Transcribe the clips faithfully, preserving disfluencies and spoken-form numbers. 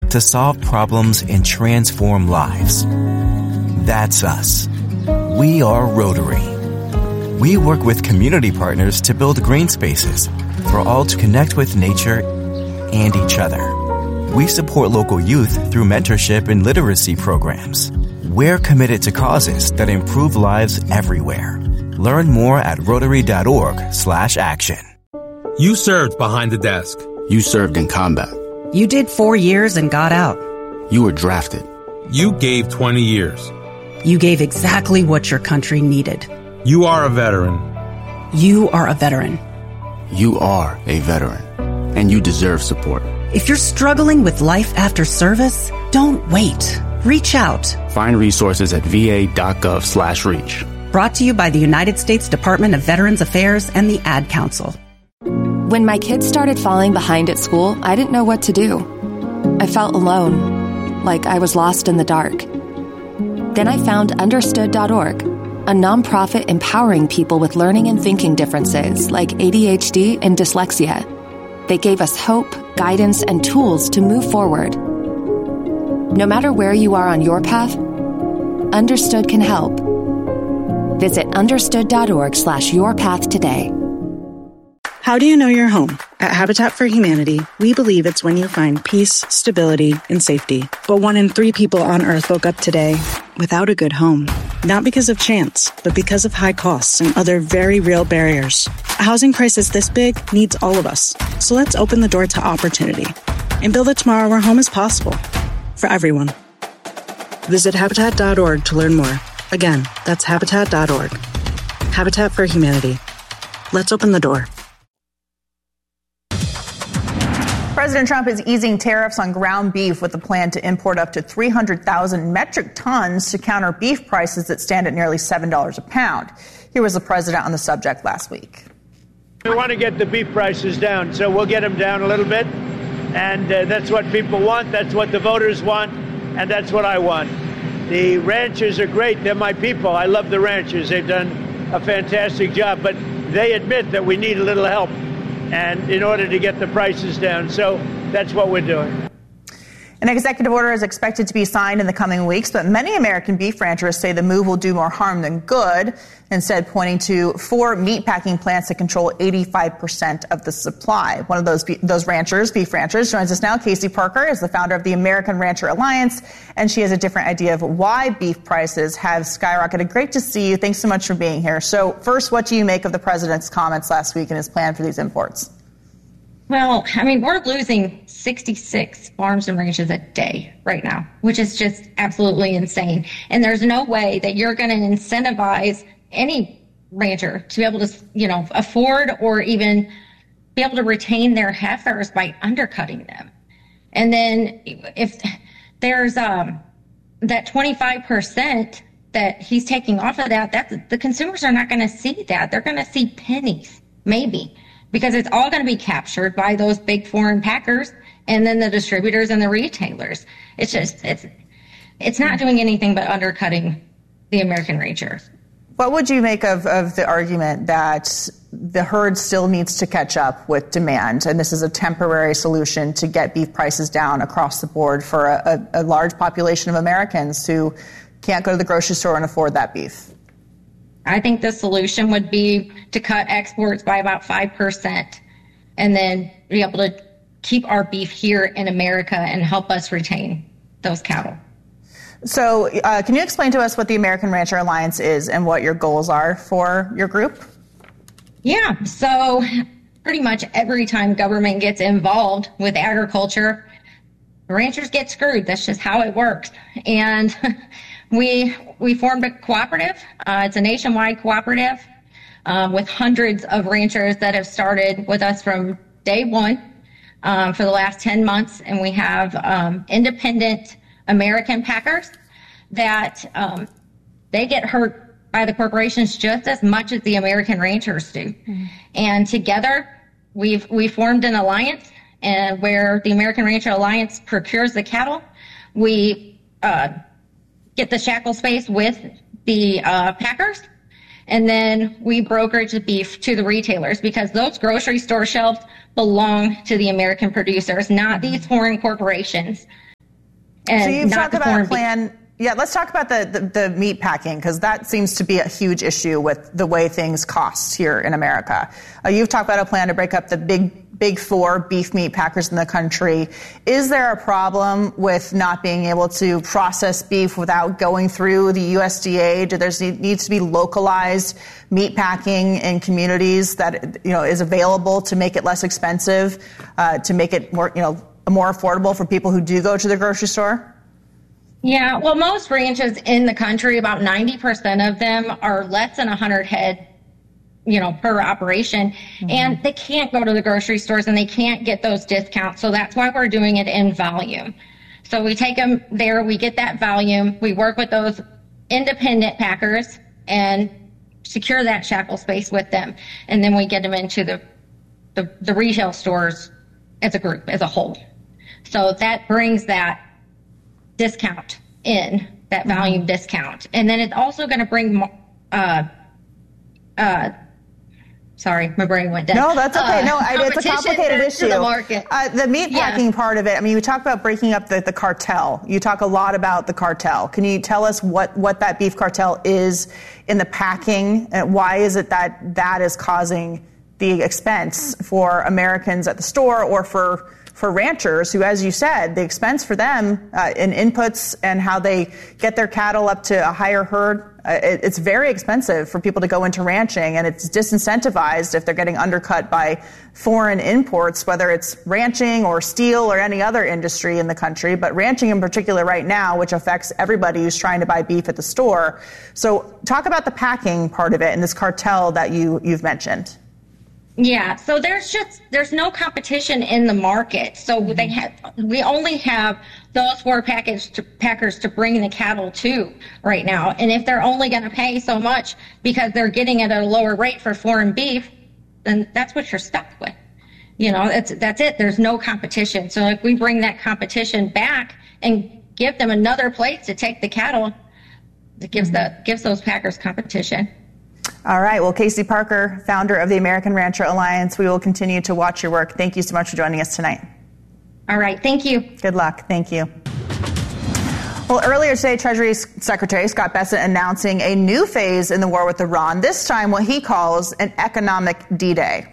to solve problems and transform lives. That's us. We are Rotary. We work with community partners to build green spaces for all to connect with nature and each other. We support local youth through mentorship and literacy programs. We're committed to causes that improve lives everywhere. Learn more at rotary.org slash action. You served behind the desk. You served in combat. You did four years and got out. You were drafted. You gave twenty years. You gave exactly what your country needed. You are a veteran. You are a veteran. You are a veteran, and you deserve support. If you're struggling with life after service, don't wait. Reach out. Find resources at va.gov slash reach. Brought to you by the United States Department of Veterans Affairs and the Ad Council. When my kids started falling behind at school, I didn't know what to do. I felt alone, like I was lost in the dark. Then I found understood dot org, a nonprofit empowering people with learning and thinking differences like A D H D and dyslexia. They gave us hope, guidance, and tools to move forward. No matter where you are on your path, Understood can help. Visit understood.org slash your path today. How do you know you're home? At Habitat for Humanity, we believe it's when you find peace, stability, and safety. But one in three people on Earth woke up today without a good home. Not because of chance, but because of high costs and other very real barriers. A housing crisis this big needs all of us. So let's open the door to opportunity and build a tomorrow where home is possible for everyone. Visit habitat dot org to learn more. Again, that's habitat dot org. Habitat for Humanity. Let's open the door. President Trump is easing tariffs on ground beef with a plan to import up to three hundred thousand metric tons to counter beef prices that stand at nearly seven dollars a pound. Here was the president on the subject last week. We want to get the beef prices down, so we'll get them down a little bit. And uh, that's what people want. That's what the voters want. And that's what I want. The ranchers are great. They're my people. I love the ranchers. They've done a fantastic job. But they admit that we need a little help and in order to get the prices down. So that's what we're doing. An executive order is expected to be signed in the coming weeks, but many American beef ranchers say the move will do more harm than good, instead pointing to four meatpacking plants that control eighty-five percent of the supply. One of those those ranchers, beef ranchers, joins us now. Casey Parker is the founder of the American Rancher Alliance, and she has a different idea of why beef prices have skyrocketed. Great to see you. Thanks so much for being here. So first, what do you make of the president's comments last week and his plan for these imports? Well, I mean, we're losing sixty-six farms and ranches a day right now, which is just absolutely insane. And there's no way that you're going to incentivize any rancher to be able to, you know, afford or even be able to retain their heifers by undercutting them. And then if there's um, that twenty-five percent that he's taking off of that, that's, the consumers are not going to see that. They're going to see pennies, maybe. Because it's all going to be captured by those big foreign packers and then the distributors and the retailers. It's just, it's it's not doing anything but undercutting the American ranchers. What would you make of, of the argument that the herd still needs to catch up with demand, and this is a temporary solution to get beef prices down across the board for a, a, a large population of Americans who can't go to the grocery store and afford that beef? I think the solution would be to cut exports by about five percent and then be able to keep our beef here in America and help us retain those cattle. So uh, can you explain to us what the American Rancher Alliance is and what your goals are for your group? Yeah, so pretty much every time government gets involved with agriculture, ranchers get screwed. That's just how it works. And We we formed a cooperative. Uh, it's a nationwide cooperative um, with hundreds of ranchers that have started with us from day one um, for the last ten months. And we have um, independent American packers that um, they get hurt by the corporations just as much as the American ranchers do. Mm-hmm. And together we've we formed an alliance, and where the American Rancher Alliance procures the cattle, we uh, get the shackle space with the uh, packers, and then we brokerage the beef to the retailers, because those grocery store shelves belong to the American producers, not these foreign corporations and so you've not talked about a beef. plan. Yeah, let's talk about the, the, the meat packing, because that seems to be a huge issue with the way things cost here in America. Uh, you've talked about a plan to break up the big, big four beef meat packers in the country. Is there a problem with not being able to process beef without going through the U S D A? Do there needs to be localized meat packing in communities that, you know, is available to make it less expensive, uh, to make it more, you know, more affordable for people who do go to the grocery store? Yeah, well, most ranches in the country, about ninety percent of them are less than one hundred head, you know, per operation. Mm-hmm. And they can't go to the grocery stores and they can't get those discounts. So that's why we're doing it in volume. So we take them there, we get that volume, we work with those independent packers and secure that shackle space with them. And then we get them into the, the, the retail stores as a group, as a whole. So that brings that discount in, that volume mm-hmm. discount. And then it's also going to bring, uh, uh, sorry, my brain went dead. No, that's okay. Uh, no, I, it's a complicated issue. The market. Uh, the meat packing yeah. part of it, I mean, you talk about breaking up the, the cartel. You talk a lot about the cartel. Can you tell us what, what that beef cartel is in the packing? And why is it that that is causing the expense for Americans at the store or for for ranchers who, as you said, the expense for them uh, in inputs and how they get their cattle up to a higher herd, uh, it, it's very expensive for people to go into ranching, and it's disincentivized if they're getting undercut by foreign imports, whether it's ranching or steel or any other industry in the country, but ranching in particular right now, which affects everybody who's trying to buy beef at the store. So talk about the packing part of it and this cartel that you, you've mentioned. Yeah, so there's just, there's no competition in the market. So mm-hmm. they have, we only have those four package to, packers to bring the cattle to right now. And if they're only going to pay so much because they're getting it at a lower rate for foreign beef, then that's what you're stuck with. You know, that's, that's it. There's no competition. So if we bring that competition back and give them another place to take the cattle, it gives the, gives those packers competition. All right. Well, Casey Parker, founder of the American Rancher Alliance, we will continue to watch your work. Thank you so much for joining us tonight. All right. Thank you. Good luck. Thank you. Well, earlier today, Treasury Secretary Scott Bessent announcing a new phase in the war with Iran, this time what he calls an economic D-Day.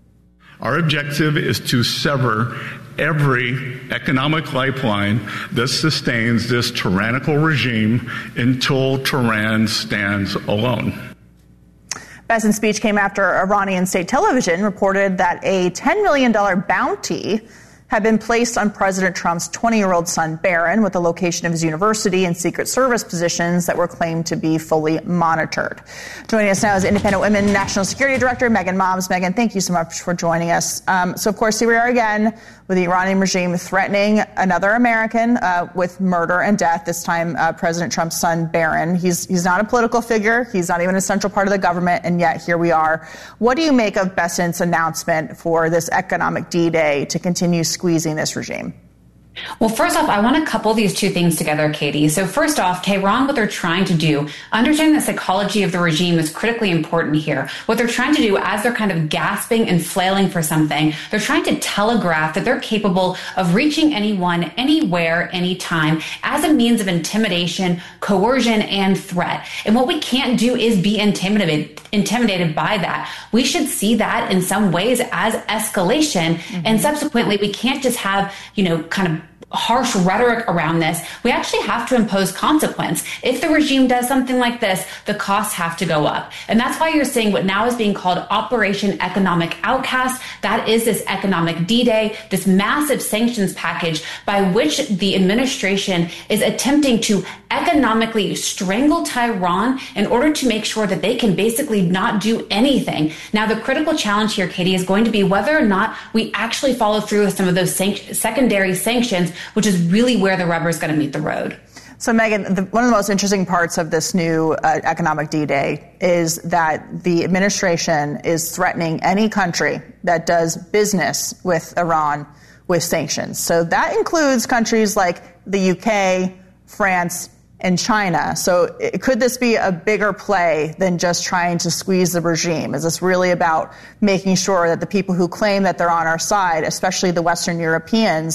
Our objective is to sever every economic lifeline that sustains this tyrannical regime until Tehran stands alone. Bessent's speech came after Iranian state television reported that a ten million dollars bounty had been placed on President Trump's twenty-year-old son, Barron, with the location of his university and Secret Service positions that were claimed to be fully monitored. Joining us now is Independent Women National Security Director Megan Mobbs. Megan, thank you so much for joining us. Um, so, of course, here we are again with the Iranian regime threatening another American uh, with murder and death, this time uh, President Trump's son, Barron. He's, he's not a political figure. He's not even a central part of the government, and yet here we are. What do you make of Bessent's announcement for this economic D-Day to continue squeezing this regime? Well, first off, I want to couple these two things together, Katie. So first off, Tehran, what they're trying to do, understanding the psychology of the regime is critically important here. What they're trying to do as they're kind of gasping and flailing for something, they're trying to telegraph that they're capable of reaching anyone, anywhere, anytime as a means of intimidation, coercion, and threat. And what we can't do is be intimidated, intimidated by that. We should see that in some ways as escalation. Mm-hmm. And subsequently, we can't just have, you know, kind of harsh rhetoric around this. We actually have to impose consequence. If the regime does something like this, the costs have to go up. And that's why you're seeing what now is being called Operation Economic Outcast. That is this economic D-Day, this massive sanctions package by which the administration is attempting to economically strangle Tehran in order to make sure that they can basically not do anything. Now, the critical challenge here, Katie, is going to be whether or not we actually follow through with some of those san- secondary sanctions, which is really where the rubber is going to meet the road. So, Megan, the, one of the most interesting parts of this new uh, economic D-Day is that the administration is threatening any country that does business with Iran with sanctions. So that includes countries like the U K, France, and China. So it, could this be a bigger play than just trying to squeeze the regime? Is this really about making sure that the people who claim that they're on our side, especially the Western Europeans,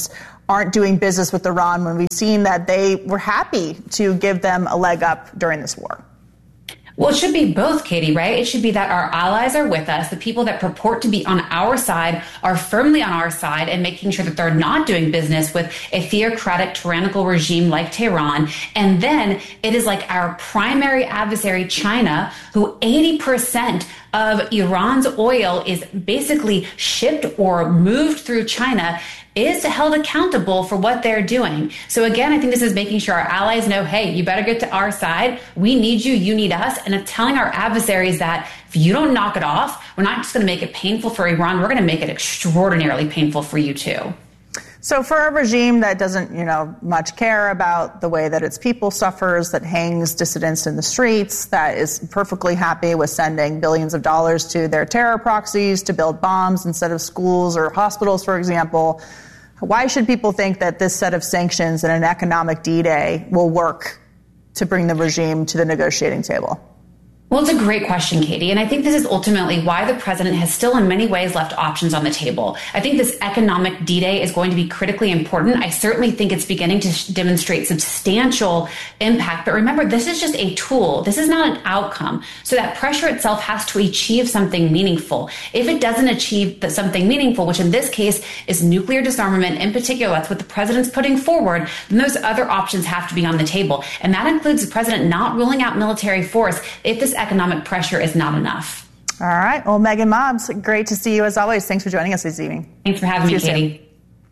aren't doing business with Iran when we've seen that they were happy to give them a leg up during this war? Well, it should be both, Katie, right? It should be that our allies are with us. The people that purport to be on our side are firmly on our side and making sure that they're not doing business with a theocratic, tyrannical regime like Tehran. And then it is like our primary adversary, China, who eighty percent of Iran's oil is basically shipped or moved through China, is held accountable for what they're doing. So again, I think this is making sure our allies know, hey, you better get to our side. We need you, you need us. And it's telling our adversaries that if you don't knock it off, we're not just going to make it painful for Iran, we're going to make it extraordinarily painful for you too. So for a regime that doesn't, you know, much care about the way that its people suffers, that hangs dissidents in the streets, that is perfectly happy with sending billions of dollars to their terror proxies to build bombs instead of schools or hospitals, for example, why should people think that this set of sanctions and an economic D-Day will work to bring the regime to the negotiating table? Well, it's a great question, Katie. And I think this is ultimately why the president has still in many ways left options on the table. I think this economic D-Day is going to be critically important. I certainly think it's beginning to demonstrate substantial impact. But remember, this is just a tool. This is not an outcome. So that pressure itself has to achieve something meaningful. If it doesn't achieve something meaningful, which in this case is nuclear disarmament in particular, that's what the president's putting forward, then those other options have to be on the table. And that includes the president not ruling out military force if this economic pressure is not enough. All right. Well, Megan Mobbs, great to see you as always. Thanks for joining us this evening. Thanks for having me, Katie.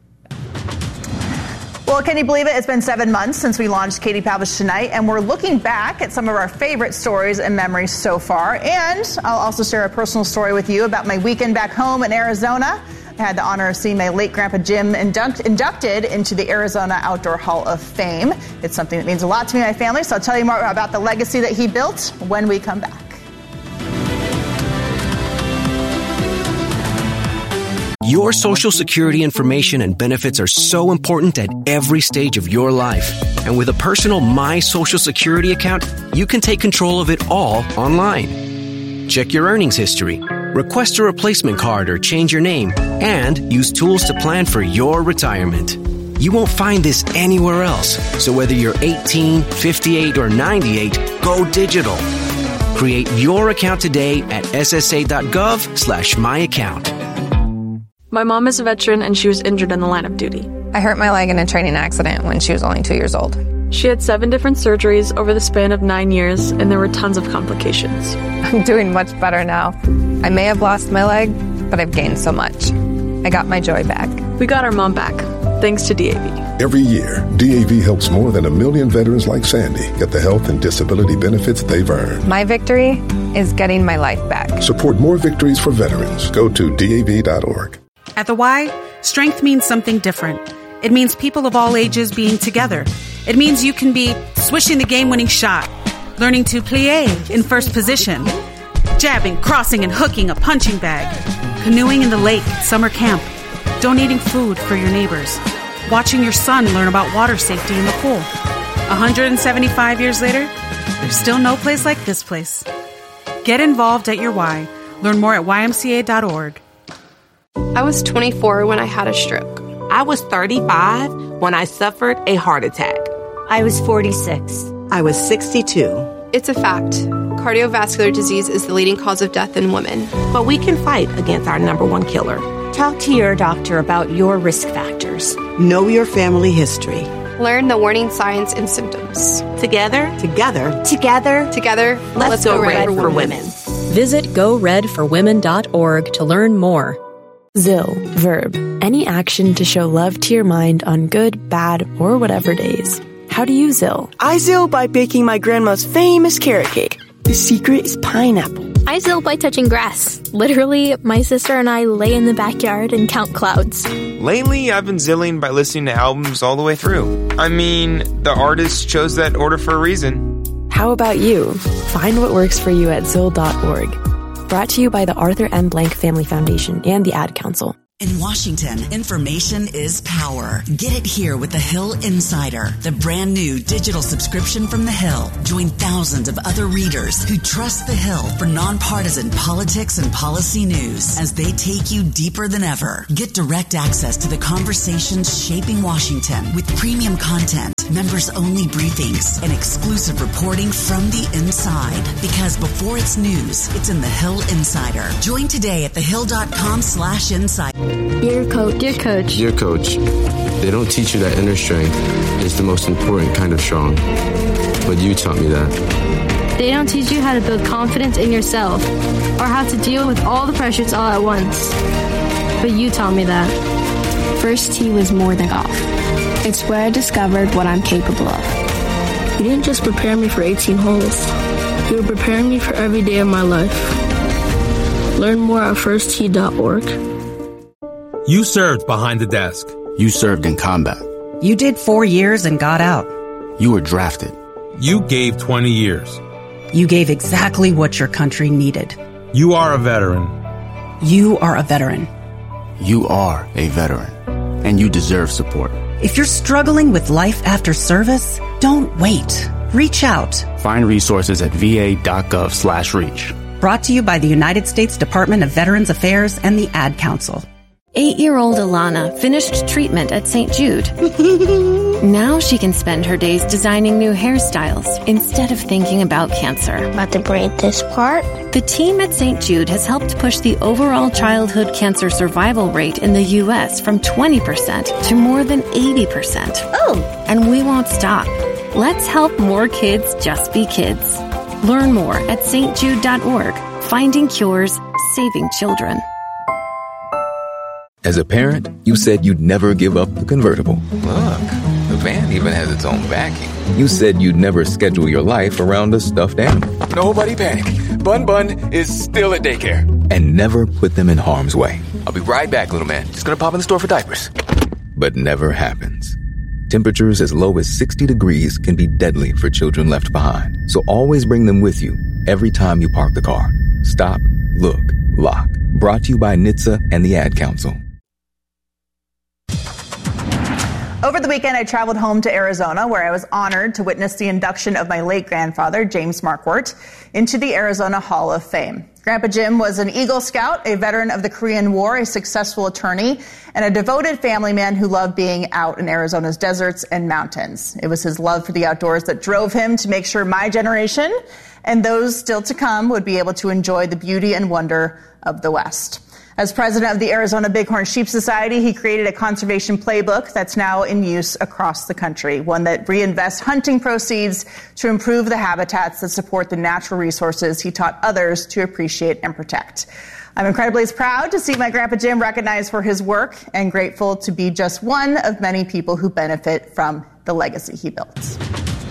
Well, can you believe it? It's been seven months since we launched Katie Pavlich Tonight, and we're looking back at some of our favorite stories and memories so far. And I'll also share a personal story with you about my weekend back home in Arizona. I had the honor of seeing my late grandpa Jim induct, inducted into the Arizona Outdoor Hall of Fame. It's something that means a lot to me and my family, so I'll tell you more about the legacy that he built when we come back. Your Social Security information and benefits are so important at every stage of your life. And with a personal My Social Security account, you can take control of it all online. Check your earnings history, request a replacement card or change your name, and use tools to plan for your retirement. You won't find this anywhere else. So whether you're eighteen, fifty-eight, or ninety-eight, go digital. Create your account today at ssa.gov slash my account. My mom is a veteran and she was injured in the line of duty. I hurt my leg in a training accident when she was only two years old. She had seven different surgeries over the span of nine years, and there were tons of complications. I'm doing much better now. I may have lost my leg, but I've gained so much. I got my joy back. We got our mom back, thanks to D A V. Every year, D A V helps more than a million veterans like Sandy get the health and disability benefits they've earned. My victory is getting my life back. Support more victories for veterans. Go to D A V dot org. At the Y, strength means something different. It means people of all ages being together. It means you can be swishing the game-winning shot, learning to plie in first position, jabbing, crossing, and hooking a punching bag, canoeing in the lake at summer camp, donating food for your neighbors, watching your son learn about water safety in the pool. one hundred seventy-five years later, there's still no place like this place. Get involved at your Y. Learn more at Y M C A dot org. I was twenty-four when I had a stroke. I was thirty-five when I suffered a heart attack. I was forty-six. I was sixty-two. It's a fact. Cardiovascular disease is the leading cause of death in women. But we can fight against our number one killer. Talk to your doctor about your risk factors. Know your family history. Learn the warning signs and symptoms. Together, together, together, together, let's, let's go, go red, red for, for women. women. Visit go red for women dot org to learn more. Zill, verb, any action to show love to your mind on good, bad, or whatever days. How do you Zill? I Zill by baking my grandma's famous carrot cake. The secret is pineapple. I Zill by touching grass. Literally, my sister and I lay in the backyard and count clouds. Lately, I've been zilling by listening to albums all the way through. I mean, the artist chose that order for a reason. How about you? Find what works for you at zill dot org. Brought to you by the Arthur M. Blank Family Foundation and the Ad Council. In Washington, information is power. Get it here with The Hill Insider, the brand new digital subscription from The Hill. Join thousands of other readers who trust The Hill for nonpartisan politics and policy news as they take you deeper than ever. Get direct access to the conversations shaping Washington with premium content, members-only briefings, and exclusive reporting from the inside. Because before it's news, it's in The Hill Insider. Join today at thehill.com slash insider. Dear coach. Dear coach. Dear coach, they don't teach you that inner strength is the most important kind of strong. But you taught me that. They don't teach you how to build confidence in yourself or how to deal with all the pressures all at once. But you taught me that. First tee was more than golf. It's where I discovered what I'm capable of. You didn't just prepare me for eighteen holes. You were preparing me for every day of my life. Learn more at first tee dot org. You served behind the desk. You served in combat. You did four years and got out. You were drafted. You gave twenty years. You gave exactly what your country needed. You are a veteran. You are a veteran. You are a veteran. And you deserve support. If you're struggling with life after service, don't wait. Reach out. Find resources at va.gov slash reach. Brought to you by the United States Department of Veterans Affairs and the Ad Council. Eight-year-old Alana finished treatment at Saint Jude. Now she can spend her days designing new hairstyles instead of thinking about cancer. About to braid this part? The team at Saint Jude has helped push the overall childhood cancer survival rate in the U S from twenty percent to more than eighty percent. Oh! And we won't stop. Let's help more kids just be kids. Learn more at s t jude dot org. Finding cures, saving children. As a parent, you said you'd never give up the convertible. Look, the van even has its own backing. You said you'd never schedule your life around a stuffed animal. Nobody panic. Bun Bun is still at daycare. And never put them in harm's way. I'll be right back, little man. Just gonna pop in the store for diapers. But never happens. Temperatures as low as sixty degrees can be deadly for children left behind. So always bring them with you every time you park the car. Stop, look, lock. Brought to you by N H T S A and the Ad Council. Over the weekend, I traveled home to Arizona, where I was honored to witness the induction of my late grandfather, James Marquardt, into the Arizona Hall of Fame. Grandpa Jim was an Eagle Scout, a veteran of the Korean War, a successful attorney, and a devoted family man who loved being out in Arizona's deserts and mountains. It was his love for the outdoors that drove him to make sure my generation and those still to come would be able to enjoy the beauty and wonder of the West. As president of the Arizona Bighorn Sheep Society, he created a conservation playbook that's now in use across the country, one that reinvests hunting proceeds to improve the habitats that support the natural resources he taught others to appreciate and protect. I'm incredibly proud to see my Grandpa Jim recognized for his work and grateful to be just one of many people who benefit from the legacy he built.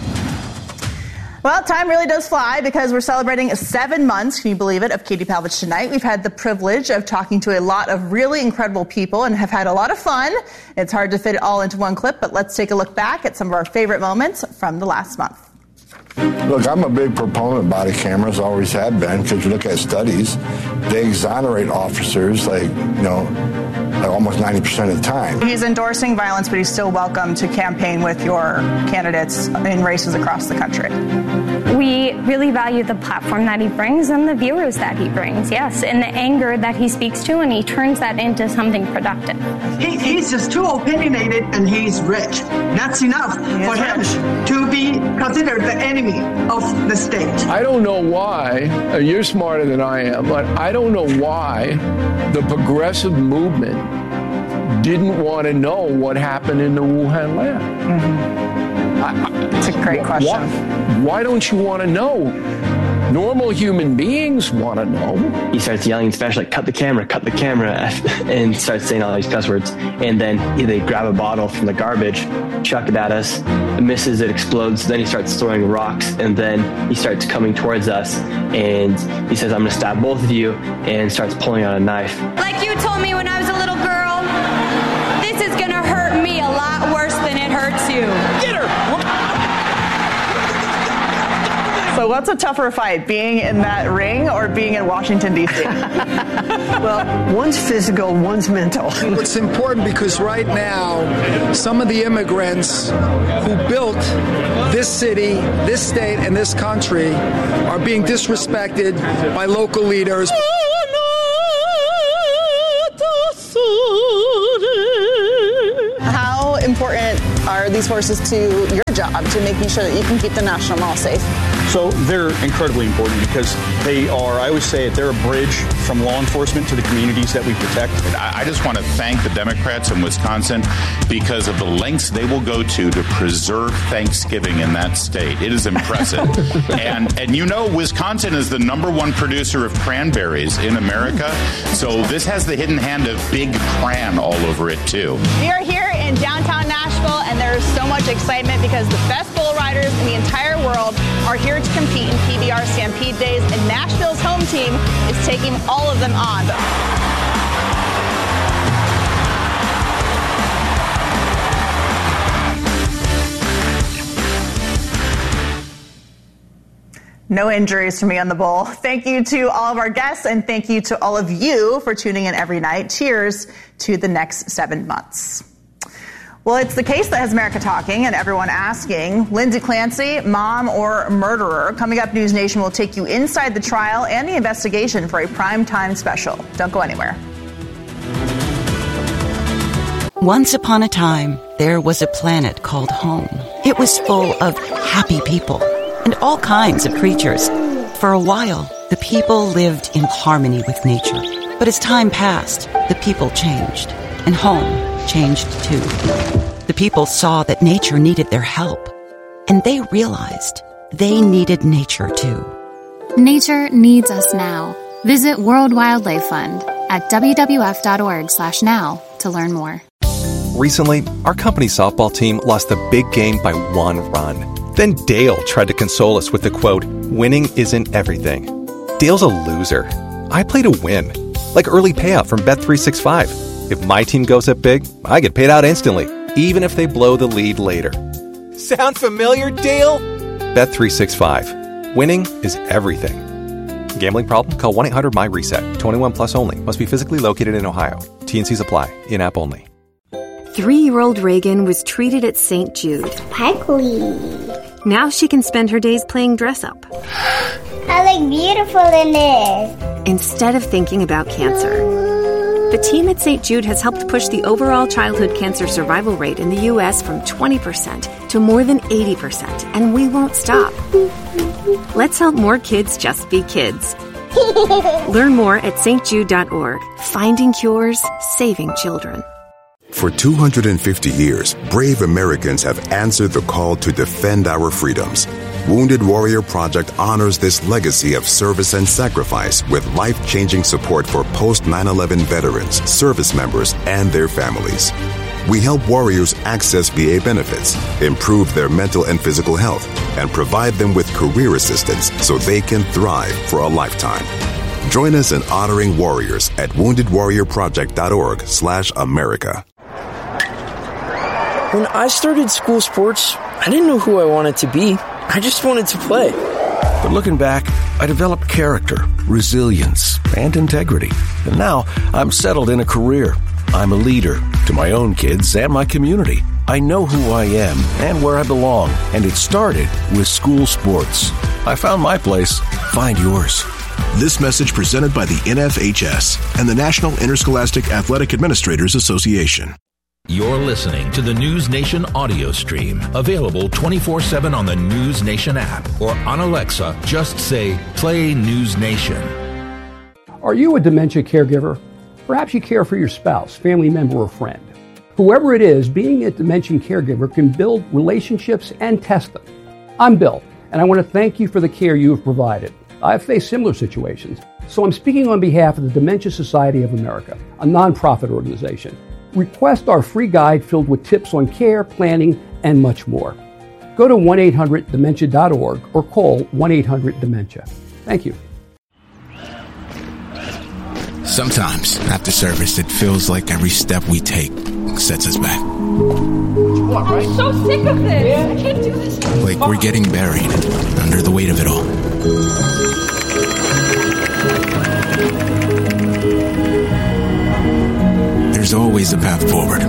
Well, time really does fly because we're celebrating seven months, can you believe it, of Katie Pavlich Tonight. We've had the privilege of talking to a lot of really incredible people and have had a lot of fun. It's hard to fit it all into one clip, but let's take a look back at some of our favorite moments from the last month. Look, I'm a big proponent of body cameras, always have been, because you look at studies, they exonerate officers like, you know, like almost ninety percent of the time. He's endorsing violence, but he's still welcome to campaign with your candidates in races across the country. We really value the platform that he brings and the viewers that he brings, yes, and the anger that he speaks to, and he turns that into something productive. He, he's just too opinionated and he's rich. That's enough for him rich. to be considered the enemy of the state. I don't know why, uh, you're smarter than I am, but I don't know why the progressive movement didn't want to know what happened in the Wuhan lab. Mm-hmm. I, I, it's a great question. Why, why don't you want to know? Normal human beings want to know. He starts yelling in Spanish, like, cut the camera, cut the camera, and starts saying all these cuss words. And then they grab a bottle from the garbage, chuck it at us, it misses, it explodes. Then he starts throwing rocks, and then he starts coming towards us, and he says, I'm going to stab both of you, and starts pulling out a knife. Like you told me when I was a little girl, this is going to hurt me a lot worse than it hurts you. Get her! So what's a tougher fight, being in that ring or being in Washington, D C? Well, one's physical, one's mental. It's important because right now, some of the immigrants who built this city, this state, and this country are being disrespected by local leaders. How important are these forces to your job, to making sure that you can keep the national mall safe? So they're incredibly important because they are, I always say it, they're a bridge from law enforcement to the communities that we protect. I just want to thank the Democrats in Wisconsin because of the lengths they will go to to preserve Thanksgiving in that state. It is impressive. and and you know, Wisconsin is the number one producer of cranberries in America. So this has the hidden hand of Big Cran all over it, too. We are here in downtown Nashville, and there's so much excitement because the best bull riders in the entire world are here to compete in P B R Stampede Days, and Nashville's home team is taking all of them on. No injuries for me on the bull. Thank you to all of our guests, and thank you to all of you for tuning in every night. Cheers to the next seven months. Well, it's the case that has America talking and everyone asking. Lindsay Clancy, mom or murderer? Coming up, News Nation will take you inside the trial and the investigation for a primetime special. Don't go anywhere. Once upon a time, there was a planet called home. It was full of happy people and all kinds of creatures. For a while, the people lived in harmony with nature. But as time passed, the people changed, and home changed too. The people saw that nature needed their help, and they realized they needed nature too. Nature needs us now. Visit World Wildlife Fund at w w f dot org slash now to learn more. Recently, our company softball team lost the big game by one run. Then Dale tried to console us with the quote, "Winning isn't everything." Dale's a loser. I play to win, like early payout from Bet three sixty-five. If my team goes up big, I get paid out instantly, even if they blow the lead later. Sound familiar, Dale? Bet three sixty-five. Winning is everything. Gambling problem? Call one eight hundred M Y RESET. twenty-one plus only. Must be physically located in Ohio. T and Cs apply. In-app only. Three-year-old Reagan was treated at Saint Jude. Sparkly. Now she can spend her days playing dress-up. I look beautiful in this. Instead of thinking about cancer. The team at Saint Jude has helped push the overall childhood cancer survival rate in the U S from twenty percent to more than eighty percent, and we won't stop. Let's help more kids just be kids. Learn more at s t jude dot org. Finding cures, saving children. For two hundred fifty years, brave Americans have answered the call to defend our freedoms. Wounded Warrior Project honors this legacy of service and sacrifice with life-changing support for post nine eleven veterans, service members, and their families. We help warriors access V A benefits, improve their mental and physical health, and provide them with career assistance so they can thrive for a lifetime. Join us in honoring warriors at wounded warrior project dot org slash America. When I started school sports, I didn't know who I wanted to be. I just wanted to play. But looking back, I developed character, resilience, and integrity. And now I'm settled in a career. I'm a leader to my own kids and my community. I know who I am and where I belong, and it started with school sports. I found my place. Find yours. This message presented by the N F H S and the National Interscholastic Athletic Administrators Association. You're listening to the News Nation audio stream, available twenty-four seven on the News Nation app or on Alexa. Just say, play News Nation. Are you a dementia caregiver? Perhaps you care for your spouse, family member, or friend. Whoever it is, being a dementia caregiver can build relationships and test them. I'm Bill, and I want to thank you for the care you have provided. I've faced similar situations, so I'm speaking on behalf of the Dementia Society of America, a nonprofit organization. Request our free guide filled with tips on care, planning, and much more. Go to one eight hundred dementia dot org or call one eight hundred dementia. Thank you. Sometimes, after service, it feels like every step we take sets us back. what, right? I'm so sick of this. Yeah. I can't do this. Like we're getting buried under the weight of it all. There's always a path forward.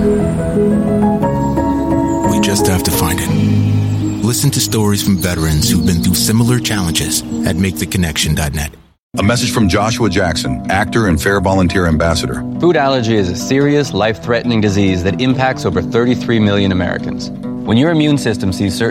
We just have to find it. Listen to stories from veterans who've been through similar challenges at make the connection dot net. A message from Joshua Jackson, actor and Fair Volunteer Ambassador. Food allergy is a serious, life-threatening disease that impacts over thirty-three million Americans. When your immune system sees certain